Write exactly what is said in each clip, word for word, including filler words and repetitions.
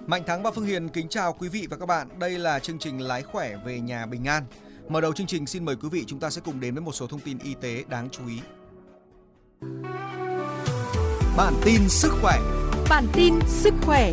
Mạnh Thắng và Phương Hiền kính chào quý vị và các bạn. Đây là chương trình Lái khỏe về nhà bình an. Mở đầu chương trình xin mời quý vị chúng ta sẽ cùng đến với một số thông tin y tế đáng chú ý. Bản tin sức khỏe. Bản tin sức khỏe.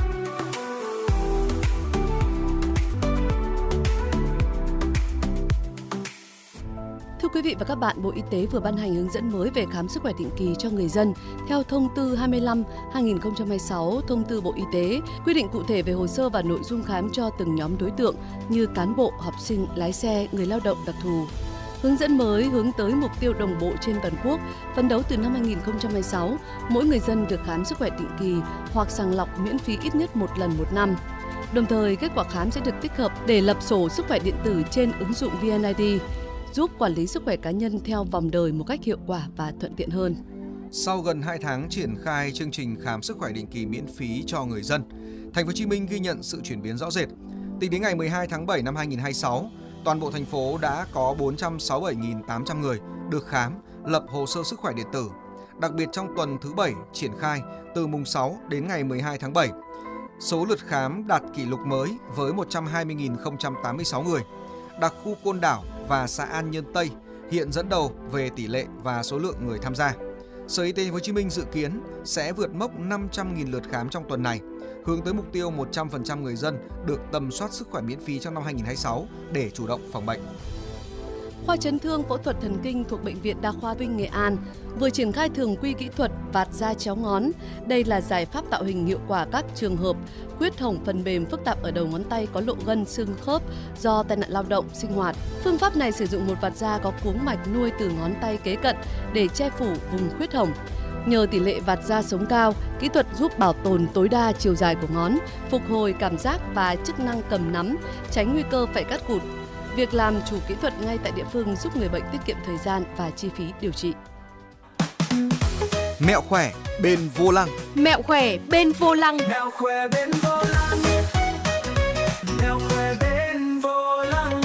Thưa quý vị và các bạn, Bộ Y tế vừa ban hành hướng dẫn mới về khám sức khỏe định kỳ cho người dân theo thông tư hai mươi lăm hai nghìn không trăm hai mươi sáu, thông tư Bộ Y tế, quy định cụ thể về hồ sơ và nội dung khám cho từng nhóm đối tượng như cán bộ, học sinh, lái xe, người lao động đặc thù. Hướng dẫn mới hướng tới mục tiêu đồng bộ trên toàn quốc, phấn đấu từ năm hai nghìn không trăm hai mươi sáu, mỗi người dân được khám sức khỏe định kỳ hoặc sàng lọc miễn phí ít nhất một lần một năm. Đồng thời, kết quả khám sẽ được tích hợp để lập sổ sức khỏe điện tử trên ứng dụng vê en i đê, giúp quản lý sức khỏe cá nhân theo vòng đời một cách hiệu quả và thuận tiện hơn. Sau gần hai tháng triển khai chương trình khám sức khỏe định kỳ miễn phí cho người dân, Thành phố Hồ Chí Minh ghi nhận sự chuyển biến rõ rệt. Tính đến ngày mười hai tháng bảy năm hai nghìn không trăm hai mươi sáu, toàn bộ thành phố đã có bốn trăm sáu mươi bảy nghìn tám trăm người được khám, lập hồ sơ sức khỏe điện tử. Đặc biệt trong tuần thứ bảy triển khai từ mùng sáu đến ngày mười hai tháng bảy, số lượt khám đạt kỷ lục mới với một trăm hai mươi nghìn không trăm tám mươi sáu người. Đặc khu Côn Đảo và xã An Nhơn Tây hiện dẫn đầu về tỷ lệ và số lượng người tham gia. Sở Y tế Thành phố Hồ Chí Minh dự kiến sẽ vượt mốc năm trăm nghìn lượt khám trong tuần này, hướng tới mục tiêu một trăm phần trăm người dân được tầm soát sức khỏe miễn phí trong năm hai nghìn không trăm hai mươi sáu để chủ động phòng bệnh. Khoa chấn thương phẫu thuật thần kinh thuộc Bệnh viện Đa khoa Vinh, Nghệ An vừa triển khai thường quy kỹ thuật vạt da chéo ngón. Đây là giải pháp tạo hình hiệu quả các trường hợp khuyết hổng phần mềm phức tạp ở đầu ngón tay có lộ gân xương khớp do tai nạn lao động, sinh hoạt. Phương pháp này sử dụng một vạt da có cuống mạch nuôi từ ngón tay kế cận để che phủ vùng khuyết hổng. Nhờ tỷ lệ vạt da sống cao, kỹ thuật giúp bảo tồn tối đa chiều dài của ngón, phục hồi cảm giác và chức năng cầm nắm, tránh nguy cơ phải cắt cụt. Việc làm chủ kỹ thuật ngay tại địa phương giúp người bệnh tiết kiệm thời gian và chi phí điều trị. Mẹo khỏe bên vô lăng. Mẹo khỏe bên vô lăng. Mẹo khỏe bên vô lăng. Mẹo khỏe bên vô lăng.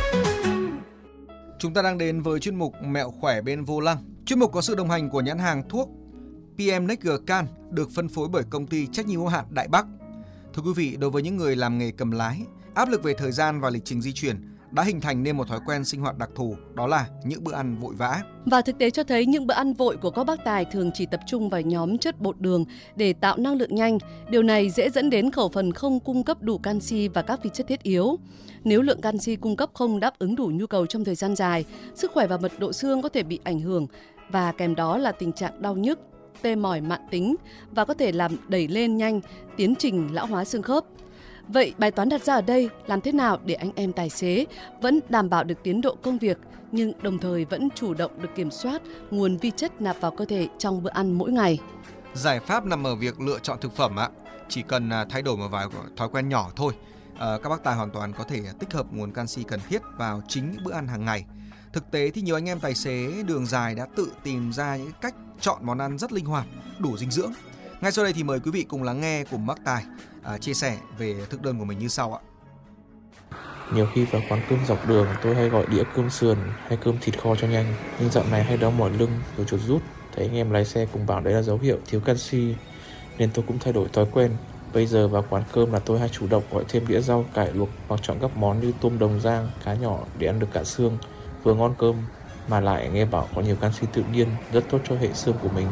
Chúng ta đang đến với chuyên mục Mẹo khỏe bên vô lăng. Chuyên mục có sự đồng hành của nhãn hàng thuốc pê em Nextgen được phân phối bởi công ty trách nhiệm hữu hạn Đại Bắc. Thưa quý vị, đối với những người làm nghề cầm lái, áp lực về thời gian và lịch trình di chuyển đã hình thành nên một thói quen sinh hoạt đặc thù, đó là những bữa ăn vội vã. Và thực tế cho thấy những bữa ăn vội của các bác tài thường chỉ tập trung vào nhóm chất bột đường để tạo năng lượng nhanh. Điều này dễ dẫn đến khẩu phần không cung cấp đủ canxi và các vi chất thiết yếu. Nếu lượng canxi cung cấp không đáp ứng đủ nhu cầu trong thời gian dài, sức khỏe và mật độ xương có thể bị ảnh hưởng và kèm đó là tình trạng đau nhức, tê mỏi mãn tính và có thể làm đẩy lên nhanh tiến trình lão hóa xương khớp. Vậy bài toán đặt ra ở đây làm thế nào để anh em tài xế vẫn đảm bảo được tiến độ công việc nhưng đồng thời vẫn chủ động được kiểm soát nguồn vi chất nạp vào cơ thể trong bữa ăn mỗi ngày? Giải pháp nằm ở việc lựa chọn thực phẩm ạ. Chỉ cần thay đổi một vài thói quen nhỏ thôi, à, các bác tài hoàn toàn có thể tích hợp nguồn canxi cần thiết vào chính những bữa ăn hàng ngày. Thực tế thì nhiều anh em tài xế đường dài đã tự tìm ra những cách chọn món ăn rất linh hoạt, đủ dinh dưỡng. Ngay sau đây thì mời quý vị cùng lắng nghe cùng bác Tài à, chia sẻ về thực đơn của mình như sau ạ. Nhiều khi vào quán cơm dọc đường tôi hay gọi đĩa cơm sườn hay cơm thịt kho cho nhanh, nhưng dạo này hay đau mỏi lưng rồi chuột rút. Thấy anh em lái xe cùng bảo đấy là dấu hiệu thiếu canxi nên tôi cũng thay đổi thói quen. Bây giờ vào quán cơm là tôi hay chủ động gọi thêm đĩa rau cải luộc hoặc chọn các món như tôm đồng rang, cá nhỏ để ăn được cả xương, vừa ngon cơm mà lại nghe bảo có nhiều canxi tự nhiên, rất tốt cho hệ xương của mình.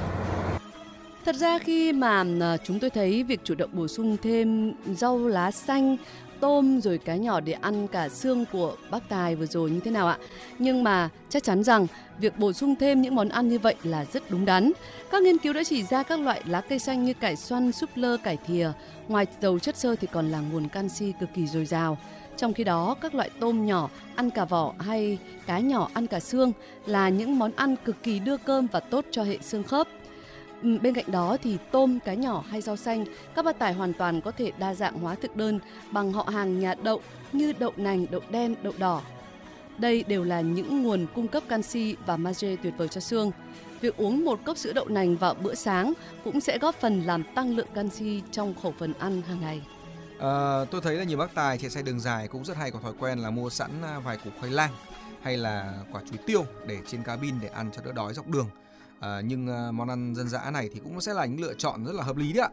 Thật ra khi mà chúng tôi thấy việc chủ động bổ sung thêm rau lá xanh, tôm rồi cá nhỏ để ăn cả xương của bác Tài vừa rồi như thế nào ạ? Nhưng mà chắc chắn rằng việc bổ sung thêm những món ăn như vậy là rất đúng đắn. Các nghiên cứu đã chỉ ra các loại lá cây xanh như cải xoăn, súp lơ, cải thìa, ngoài giàu chất xơ thì còn là nguồn canxi cực kỳ dồi dào. Trong khi đó, các loại tôm nhỏ ăn cả vỏ hay cá nhỏ ăn cả xương là những món ăn cực kỳ đưa cơm và tốt cho hệ xương khớp. Bên cạnh đó thì tôm, cá nhỏ hay rau xanh, các bác tài hoàn toàn có thể đa dạng hóa thực đơn bằng họ hàng nhà đậu như đậu nành, đậu đen, đậu đỏ. Đây đều là những nguồn cung cấp canxi và magie tuyệt vời cho xương. Việc uống một cốc sữa đậu nành vào bữa sáng cũng sẽ góp phần làm tăng lượng canxi trong khẩu phần ăn hàng ngày. À, tôi thấy là nhiều bác tài chạy xe đường dài cũng rất hay có thói quen là mua sẵn vài củ khoai lang hay là quả chuối tiêu để trên cabin để ăn cho đỡ đói dọc đường. À, nhưng uh, món ăn dân dã này thì cũng sẽ là những lựa chọn rất là hợp lý đấy ạ.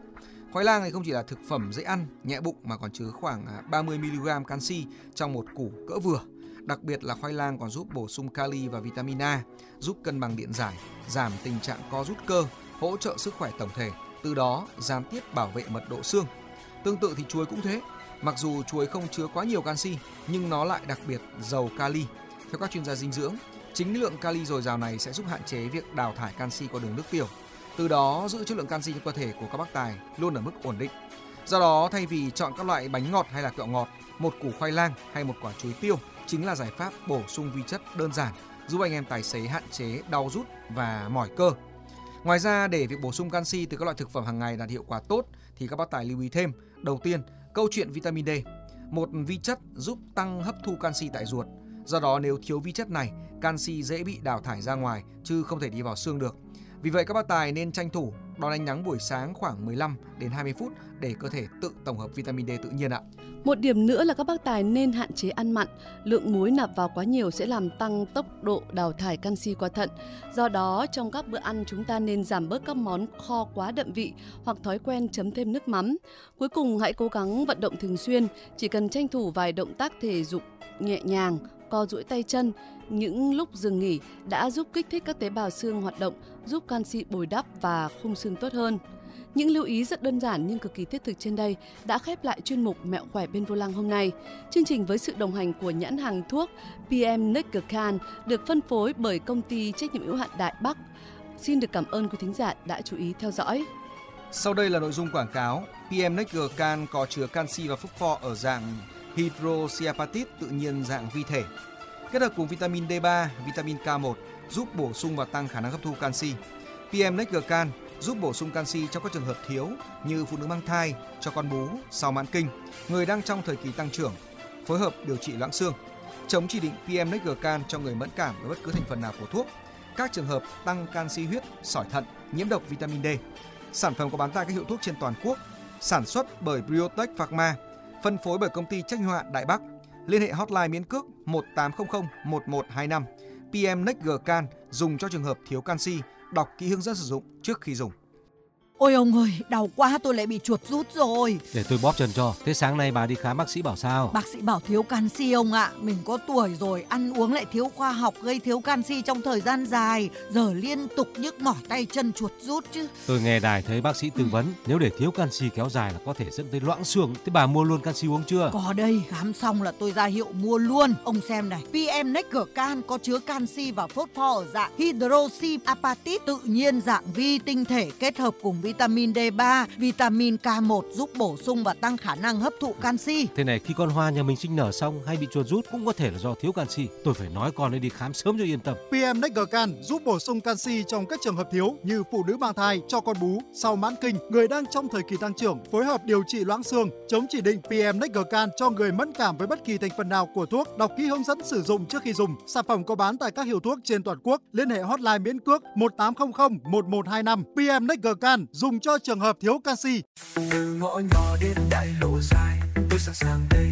Khoai lang thì không chỉ là thực phẩm dễ ăn, nhẹ bụng mà còn chứa khoảng ba mươi mi-li-gam canxi trong một củ cỡ vừa. Đặc biệt là khoai lang còn giúp bổ sung kali và vitamin A, giúp cân bằng điện giải, giảm tình trạng co rút cơ, hỗ trợ sức khỏe tổng thể, từ đó gián tiếp bảo vệ mật độ xương. Tương tự thì chuối cũng thế. Mặc dù chuối không chứa quá nhiều canxi nhưng nó lại đặc biệt giàu kali. Theo các chuyên gia dinh dưỡng, chính lượng kali dồi dào này sẽ giúp hạn chế việc đào thải canxi qua đường nước tiểu. Từ đó giữ chất lượng canxi trong cơ thể của các bác tài luôn ở mức ổn định. Do đó thay vì chọn các loại bánh ngọt hay là kẹo ngọt, một củ khoai lang hay một quả chuối tiêu chính là giải pháp bổ sung vi chất đơn giản, giúp anh em tài xế hạn chế đau rút và mỏi cơ. Ngoài ra, để việc bổ sung canxi từ các loại thực phẩm hàng ngày đạt hiệu quả tốt thì các bác tài lưu ý thêm. Đầu tiên, câu chuyện vitamin D, một vi chất giúp tăng hấp thu canxi tại ruột. Do đó nếu thiếu vi chất này, canxi dễ bị đào thải ra ngoài chứ không thể đi vào xương được. Vì vậy các bác tài nên tranh thủ đón ánh nắng buổi sáng khoảng mười lăm đến hai mươi phút để cơ thể tự tổng hợp vitamin D tự nhiên ạ. Một điểm nữa là các bác tài nên hạn chế ăn mặn. Lượng muối nạp vào quá nhiều sẽ làm tăng tốc độ đào thải canxi qua thận. Do đó trong các bữa ăn chúng ta nên giảm bớt các món kho quá đậm vị hoặc thói quen chấm thêm nước mắm. Cuối cùng hãy cố gắng vận động thường xuyên, chỉ cần tranh thủ vài động tác thể dục nhẹ nhàng, co duỗi tay chân những lúc dừng nghỉ đã giúp kích thích các tế bào xương hoạt động, giúp canxi bồi đắp và khung xương tốt hơn. Những lưu ý rất đơn giản nhưng cực kỳ thiết thực trên đây đã khép lại chuyên mục Mẹo khỏe bên vô lăng hôm nay. Chương trình với sự đồng hành của nhãn hàng thuốc pê em Neckercan được phân phối bởi công ty trách nhiệm hữu hạn Đại Bắc. Xin được cảm ơn quý thính giả đã chú ý theo dõi. Sau đây là nội dung quảng cáo. pê em Neckercan có chứa canxi và phosphor ở dạng hydroxyapatite tự nhiên dạng vi thể. Kết hợp cùng vitamin D ba, vitamin K một giúp bổ sung và tăng khả năng hấp thu canxi. pê em Neckercan giúp bổ sung canxi trong các trường hợp thiếu như phụ nữ mang thai, cho con bú, sau mãn kinh, người đang trong thời kỳ tăng trưởng, phối hợp điều trị loãng xương. Chống chỉ định pê em Neckercan cho người mẫn cảm với bất cứ thành phần nào của thuốc, các trường hợp tăng canxi huyết, sỏi thận, nhiễm độc vitamin D. Sản phẩm có bán tại các hiệu thuốc trên toàn quốc, sản xuất bởi Biotech Pharma, phân phối bởi công ty trách nhiệm hữu hạn Đại Bắc. Liên hệ hotline miễn cước một tám không không một một hai năm. pê em Neckercan dùng cho trường hợp thiếu canxi. Đọc kỹ hướng dẫn sử dụng trước khi dùng. Ôi ông ơi, đau quá, tôi lại bị chuột rút rồi. Để tôi bóp chân cho. Thế sáng nay bà đi khám bác sĩ bảo sao? Bác sĩ bảo thiếu canxi ông ạ. Mình có tuổi rồi, ăn uống lại thiếu khoa học, gây thiếu canxi trong thời gian dài. Giờ liên tục nhức mỏi tay chân, chuột rút chứ. Tôi nghe đài thấy bác sĩ tư vấn, ừ. nếu để thiếu canxi kéo dài là có thể dẫn tới loãng xương. Thế bà mua luôn canxi uống chưa? Có đây, khám xong là tôi ra hiệu mua luôn. Ông xem này, pê em Neckercan có chứa canxi và phosphor ở dạng hydroxyapatite tự nhiên dạng vi tinh thể kết hợp cùng vitamin D ba, vitamin K một giúp bổ sung và tăng khả năng hấp thụ canxi. Thế này, khi con hoa nhà mình sinh nở xong hay bị chuột rút cũng có thể là do thiếu canxi. Tôi phải nói con ấy đi khám sớm cho yên tâm. pê em Neckercan giúp bổ sung canxi trong các trường hợp thiếu như phụ nữ mang thai, cho con bú, sau mãn kinh, người đang trong thời kỳ tăng trưởng, phối hợp điều trị loãng xương. Chống chỉ định pê em Neckercan cho người mẫn cảm với bất kỳ thành phần nào của thuốc. Đọc kỹ hướng dẫn sử dụng trước khi dùng. Sản phẩm có bán tại các hiệu thuốc trên toàn quốc. Liên hệ hotline miễn cước một tám không không một một hai năm. pê em Neckercan dùng cho trường hợp thiếu canxi. Từ ngõ nhỏ đến đại lộ dài, tôi sẵn sàng đây.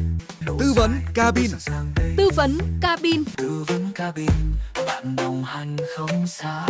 Tư vấn cabin. Tư vấn cabin. Tư vấn cabin, bạn đồng hành không xa.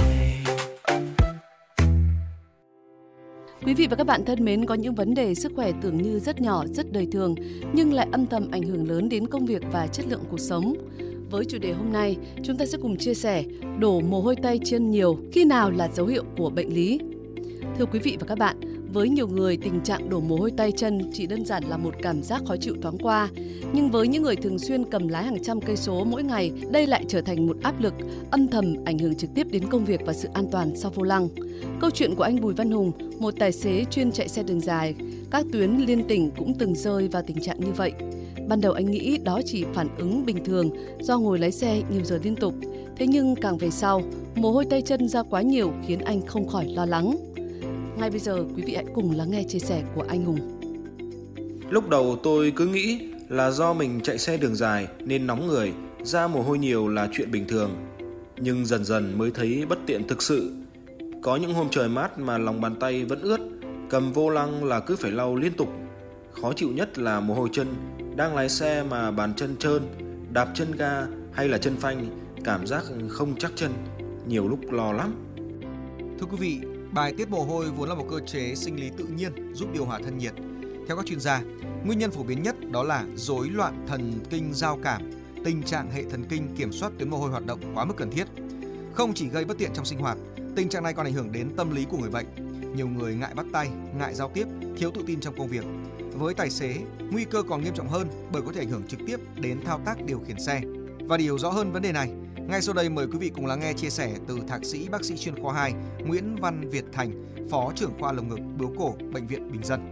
Quý vị và các bạn thân mến, có những vấn đề sức khỏe tưởng như rất nhỏ, rất đời thường nhưng lại âm thầm ảnh hưởng lớn đến công việc và chất lượng cuộc sống. Với chủ đề hôm nay, chúng ta sẽ cùng chia sẻ đổ mồ hôi tay chân nhiều khi nào là dấu hiệu của bệnh lý. Thưa quý vị và các bạn, với nhiều người tình trạng đổ mồ hôi tay chân chỉ đơn giản là một cảm giác khó chịu thoáng qua, nhưng với những người thường xuyên cầm lái hàng trăm cây số mỗi ngày, đây lại trở thành một áp lực âm thầm ảnh hưởng trực tiếp đến công việc và sự an toàn sau vô lăng. Câu chuyện của anh Bùi Văn Hùng, một tài xế chuyên chạy xe đường dài, các tuyến liên tỉnh cũng từng rơi vào tình trạng như vậy. Ban đầu anh nghĩ đó chỉ phản ứng bình thường do ngồi lái xe nhiều giờ liên tục. Thế nhưng càng về sau, mồ hôi tay chân ra quá nhiều khiến anh không khỏi lo lắng. Ngay bây giờ, quý vị hãy cùng lắng nghe chia sẻ của anh Hùng. Lúc đầu tôi cứ nghĩ là do mình chạy xe đường dài nên nóng người, ra mồ hôi nhiều là chuyện bình thường. Nhưng dần dần mới thấy bất tiện thực sự. Có những hôm trời mát mà lòng bàn tay vẫn ướt, cầm vô lăng là cứ phải lau liên tục. Khó chịu nhất là mồ hôi chân, đang lái xe mà bàn chân trơn, đạp chân ga hay là chân phanh, cảm giác không chắc chân, nhiều lúc lo lắm. Thưa quý vị, Bài tiết mồ hôi vốn là một cơ chế sinh lý tự nhiên giúp điều hòa thân nhiệt. Theo các chuyên gia, nguyên nhân phổ biến nhất đó là rối loạn thần kinh giao cảm, tình trạng hệ thần kinh kiểm soát tuyến mồ hôi hoạt động quá mức cần thiết. Không chỉ gây bất tiện trong sinh hoạt, tình trạng này còn ảnh hưởng đến tâm lý của người bệnh. Nhiều người ngại bắt tay, ngại giao tiếp, thiếu tự tin trong công việc. Với tài xế, nguy cơ còn nghiêm trọng hơn bởi có thể ảnh hưởng trực tiếp đến thao tác điều khiển xe. Và để hiểu rõ hơn vấn đề này, ngay sau đây mời quý vị cùng lắng nghe chia sẻ từ Thạc sĩ bác sĩ chuyên khoa hai Nguyễn Văn Việt Thành, Phó trưởng khoa lồng ngực bướu cổ Bệnh viện Bình Dân.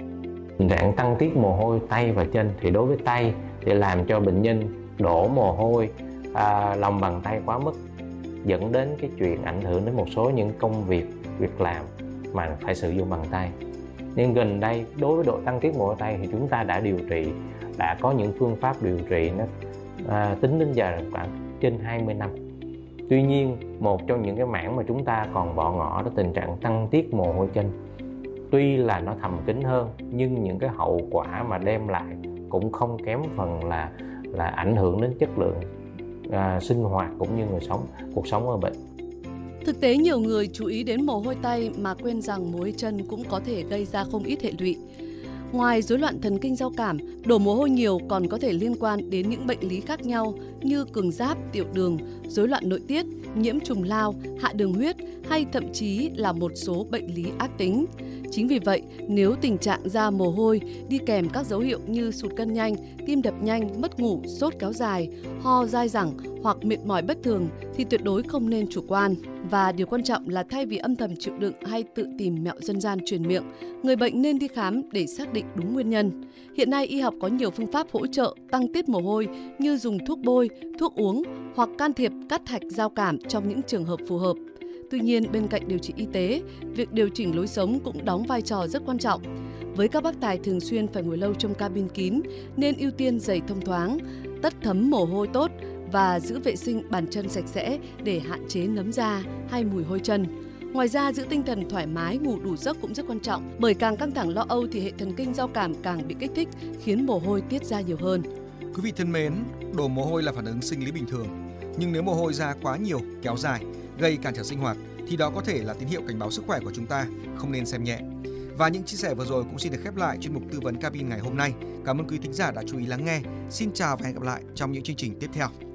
Tình trạng tăng tiết mồ hôi tay và chân thì đối với tay thì làm cho bệnh nhân đổ mồ hôi à, lòng bàn tay quá mức, dẫn đến cái chuyện ảnh hưởng đến một số những công việc, việc làm mà phải sử dụng bằng tay. Nhưng gần đây đối với độ tăng tiết mồ hôi tay thì chúng ta đã điều trị, đã có những phương pháp điều trị nó à, tính đến giờ khoảng trên hai mươi năm. Tuy nhiên, một trong những cái mảng mà chúng ta còn bỏ ngỏ đó tình trạng tăng tiết mồ hôi chân. Tuy là nó thầm kín hơn nhưng những cái hậu quả mà đem lại cũng không kém phần là là ảnh hưởng đến chất lượng à, sinh hoạt cũng như người sống cuộc sống ở bệnh. Thực tế nhiều người chú ý đến mồ hôi tay mà quên rằng mồ hôi chân cũng có thể gây ra không ít hệ lụy. Ngoài rối loạn thần kinh giao cảm, đổ mồ hôi nhiều còn có thể liên quan đến những bệnh lý khác nhau như cường giáp, tiểu đường, rối loạn nội tiết, nhiễm trùng lao, hạ đường huyết hay thậm chí là một số bệnh lý ác tính. Chính vì vậy, nếu tình trạng ra mồ hôi đi kèm các dấu hiệu như sụt cân nhanh, tim đập nhanh, mất ngủ, sốt kéo dài, ho dai dẳng hoặc mệt mỏi bất thường thì tuyệt đối không nên chủ quan. Và điều quan trọng là thay vì âm thầm chịu đựng hay tự tìm mẹo dân gian truyền miệng, người bệnh nên đi khám để xác định đúng nguyên nhân. Hiện nay y học có nhiều phương pháp hỗ trợ tăng tiết mồ hôi như dùng thuốc bôi, thuốc uống hoặc can thiệp cắt hạch giao cảm trong những trường hợp phù hợp. Tuy nhiên, bên cạnh điều trị y tế, việc điều chỉnh lối sống cũng đóng vai trò rất quan trọng. Với các bác tài thường xuyên phải ngồi lâu trong cabin kín, nên ưu tiên giày thông thoáng, tất thấm mồ hôi tốt và giữ vệ sinh bàn chân sạch sẽ để hạn chế nấm da hay mùi hôi chân. Ngoài ra, giữ tinh thần thoải mái, ngủ đủ giấc cũng rất quan trọng, bởi càng căng thẳng lo âu thì hệ thần kinh giao cảm càng bị kích thích, khiến mồ hôi tiết ra nhiều hơn. Quý vị thân mến, đổ mồ hôi là phản ứng sinh lý bình thường. Nhưng nếu mồ hôi ra quá nhiều, kéo dài, gây cản trở sinh hoạt, thì đó có thể là tín hiệu cảnh báo sức khỏe của chúng ta, không nên xem nhẹ. Và những chia sẻ vừa rồi cũng xin được khép lại chuyên mục tư vấn cabin ngày hôm nay. Cảm ơn quý thính giả đã chú ý lắng nghe. Xin chào và hẹn gặp lại trong những chương trình tiếp theo.